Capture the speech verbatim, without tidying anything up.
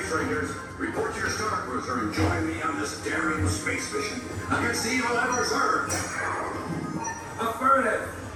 strangers. Report to your star cruiser and join me on this daring space mission against the evil Edward Zurg. Affirmative.